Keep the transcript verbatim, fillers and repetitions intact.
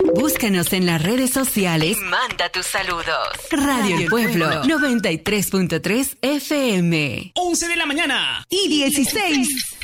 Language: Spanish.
Búscanos en las redes sociales y manda tus saludos. Radio El Pueblo, noventa y tres punto tres F M. once de la mañana y dieciséis.